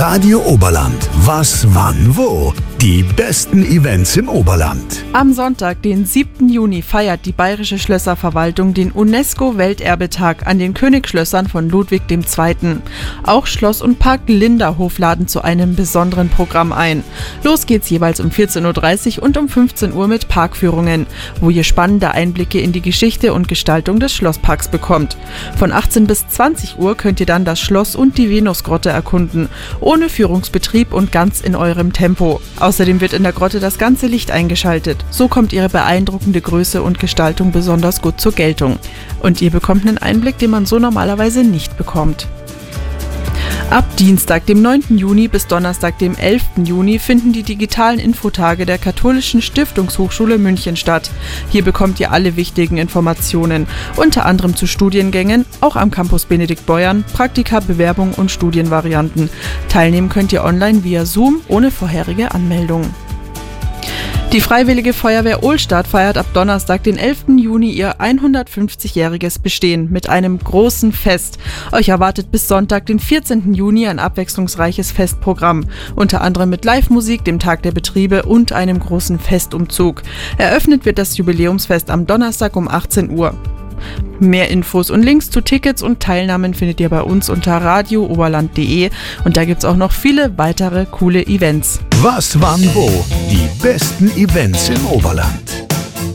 Radio Oberland. Was, wann, wo? Die besten Events im Oberland. Am Sonntag, den 7. Juni, feiert die Bayerische Schlösserverwaltung den UNESCO-Welterbetag an den Königsschlössern von Ludwig II. Auch Schloss und Park Linderhof laden zu einem besonderen Programm ein. Los geht's jeweils um 14.30 Uhr und um 15 Uhr mit Parkführungen, wo ihr spannende Einblicke in die Geschichte und Gestaltung des Schlossparks bekommt. Von 18 bis 20 Uhr könnt ihr dann das Schloss und die Venusgrotte erkunden, ohne Führungsbetrieb und ganz in eurem Tempo. Außerdem wird in der Grotte das ganze Licht eingeschaltet. So kommt ihre beeindruckende Größe und Gestaltung besonders gut zur Geltung. Und ihr bekommt einen Einblick, den man so normalerweise nicht bekommt. Ab Dienstag, dem 9. Juni bis Donnerstag, dem 11. Juni finden die digitalen Infotage der Katholischen Stiftungshochschule München statt. Hier bekommt ihr alle wichtigen Informationen, unter anderem zu Studiengängen, auch am Campus Benedikt Beuern, Praktika, Bewerbung und Studienvarianten. Teilnehmen könnt ihr online via Zoom ohne vorherige Anmeldung. Die Freiwillige Feuerwehr Ohlstadt feiert ab Donnerstag, den 11. Juni, ihr 150-jähriges Bestehen mit einem großen Fest. Euch erwartet bis Sonntag, den 14. Juni, ein abwechslungsreiches Festprogramm, unter anderem mit Live-Musik, dem Tag der Betriebe und einem großen Festumzug. Eröffnet wird das Jubiläumsfest am Donnerstag um 18 Uhr. Mehr Infos und Links zu Tickets und Teilnahmen findet ihr bei uns unter radiooberland.de und da gibt's auch noch viele weitere coole Events. Was, wann, wo? Die besten Events im Oberland.